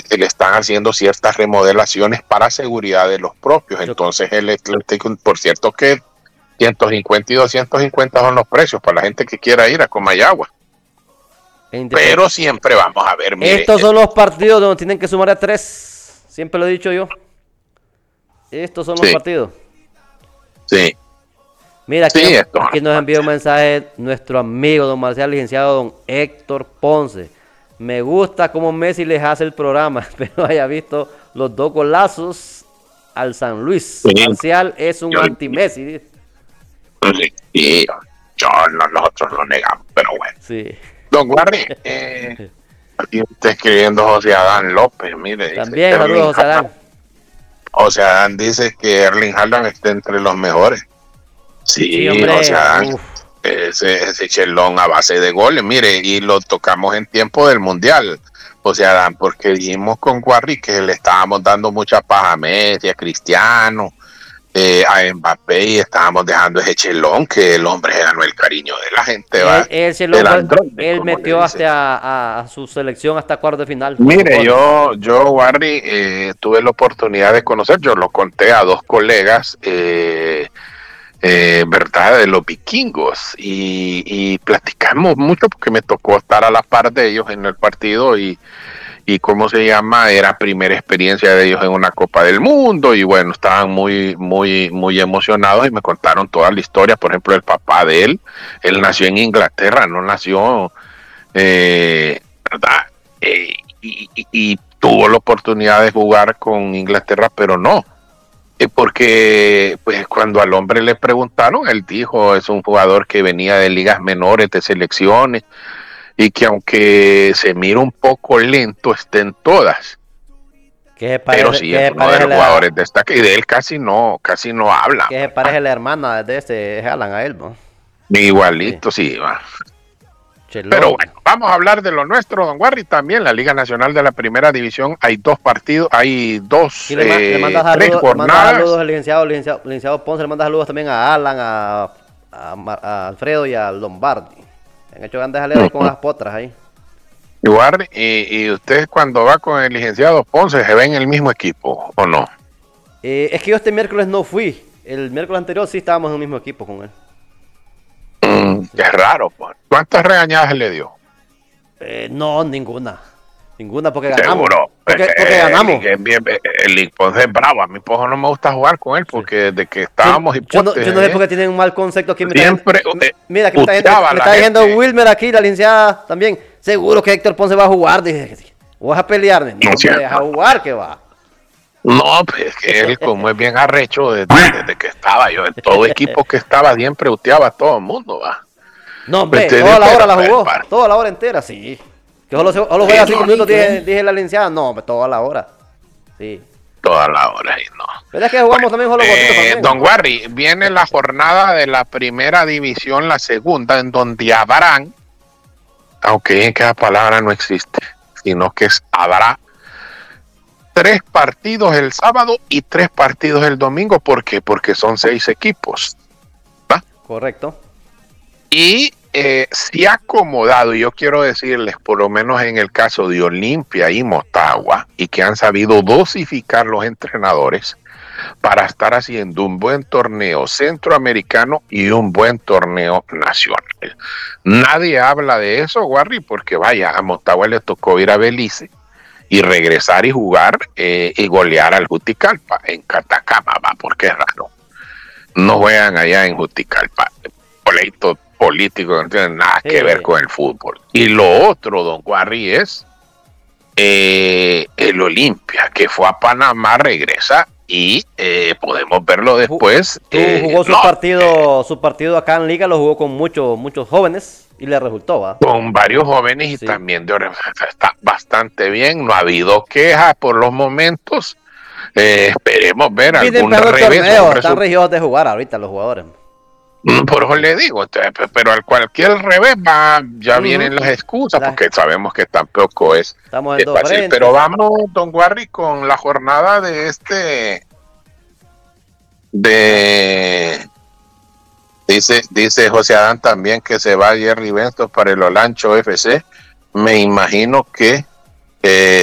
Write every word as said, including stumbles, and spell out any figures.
le están haciendo ciertas remodelaciones para seguridad de los propios. Entonces el Atlético, por cierto que ciento cincuenta y doscientos cincuenta son los precios para la gente que quiera ir a Comayagua. Pero siempre vamos a ver, mire, estos son los partidos donde tienen que sumar a tres. Siempre lo he dicho yo. Estos son los sí. partidos. Sí. Mira, aquí, sí, nos, aquí nos envió un mensaje nuestro amigo don Marcial, licenciado don Héctor Ponce. Me gusta cómo Messi les hace el programa, pero haya visto los dos golazos al San Luis. Sí. Marcial es un anti-Messi. Sí, sí, yo, no, nosotros lo negamos, pero bueno. Sí. Don Guarri, eh, aquí está escribiendo José Adán López, mire. También, saludos José Adán. José Adán dice que Erling Haaland está entre los mejores. Sí, sí hombre, José Adán, ese, ese chelón a base de goles, mire, y lo tocamos en tiempo del Mundial, José Adán, porque dijimos con Guarri que le estábamos dando mucha paja a Messi, a Cristiano, Eh, a Mbappé, y estábamos dejando ese chelón que el hombre ganó el cariño de la gente. Va, el chelón, androide, él metió hasta a, a su selección hasta cuarto de final. Mire, yo, yo Warry, eh, tuve la oportunidad de conocer, yo lo conté a dos colegas, eh, eh, verdad, de los vikingos, y, y platicamos mucho porque me tocó estar a la par de ellos en el partido y y cómo se llama, era primera experiencia de ellos en una Copa del Mundo, y bueno, estaban muy, muy, muy emocionados y me contaron toda la historia. Por ejemplo, el papá de él, él nació en Inglaterra, no nació, eh, ¿verdad? Eh, y, y, y tuvo la oportunidad de jugar con Inglaterra, pero no, eh, porque pues cuando al hombre le preguntaron, él dijo, es un jugador que venía de ligas menores, de selecciones, y que aunque se mira un poco lento, estén todas. ¿Qué parece, pero sí es uno de los jugadores destacados, y de él casi no, casi no habla. ¿Qué se parece la hermana de este Haaland a él, ¿no? Igualito, sí, sí va. Chelón. Pero bueno, vamos a hablar de lo nuestro, don Guarri. También la Liga Nacional de la Primera División, hay dos partidos, hay dos, le, eh, le manda tres saludos, jornadas. Le manda saludos al licenciado, licenciado, licenciado Ponce, le manda saludos también a Alan, a, a, a Alfredo y a Lombardi. Han hecho grandes aleros uh-huh. con las potras ahí. Igual, y, y usted cuando va con el licenciado Ponce, ¿se ve en el mismo equipo o no? Eh, es que yo este miércoles no fui. El miércoles anterior sí estábamos en el mismo equipo con él. Mm, sí. Qué raro, pues. ¿Cuántas regañadas le dio? Eh, no, ninguna. Ninguna porque ganamos. Seguro. Porque, eh, porque ganamos. El, el, el Ponce es bravo. A mi pojo no me gusta jugar con él porque sí. desde que estábamos y yo, no, yo no sé por qué tienen un mal concepto aquí. Siempre. Me está, mira, aquí me está, diciendo, me está diciendo Wilmer aquí, la licenciada también. Seguro que Héctor Ponce va a jugar. Dije, ¿vas a pelear? No, no me deja jugar, que va. No, pues que él como es bien arrecho desde, desde que estaba yo. En todo equipo que estaba siempre uteaba a todo el mundo, va. No, hombre, pues, toda la hora la jugó. Toda la hora entera, sí. Que solo, solo juega cinco minutos, dije, dije la licenciada. No, toda la hora. Sí. Toda la hora, y no. Pero es que jugamos bueno, también solo eh, también. Don Guarri, viene la jornada de la primera división, la segunda, en donde habrán, aunque en cada palabra no existe, sino que es, habrá tres partidos el sábado y tres partidos el domingo. ¿Por qué? Porque son seis equipos. ¿Va? Correcto. Y eh, se ha acomodado, y yo quiero decirles, por lo menos en el caso de Olimpia y Motagua, y que han sabido dosificar los entrenadores para estar haciendo un buen torneo centroamericano y un buen torneo nacional. Nadie habla de eso, Guarri, porque vaya, a Motagua le tocó ir a Belice y regresar y jugar eh, y golear al Juticalpa en Catacama, va, porque es raro. No juegan allá en Juticalpa. Pleito político no tiene nada que sí. ver con el fútbol. Y lo otro, don Guarri, es eh, el Olimpia, que fue a Panamá, regresa y eh, podemos verlo después. Tú eh, jugó su no, partido, eh, su partido acá en Liga, lo jugó con muchos, muchos jóvenes y le resultó, ¿va? Con varios jóvenes y sí. también de está bastante bien, no ha habido quejas por los momentos. Eh, esperemos ver algún revés. Torneo, están regidos de jugar ahorita los jugadores. Por eso le digo, pero al cualquier revés va, ya uh-huh. vienen las excusas, porque sabemos que tampoco es, Estamos en es fácil. Frente. Pero vamos, don Guarri, con la jornada de este, de, dice, dice José Adán también que se va Jerry Bentos para el Olancho F C. Me imagino que eh,